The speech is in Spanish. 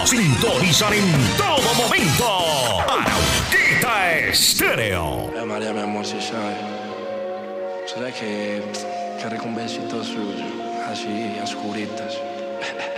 sintonizan en todo momento Arauquita Estéreo. María, mi amor, si sabe. ¿Será que rico un besito suyo? Así, a oscuritas.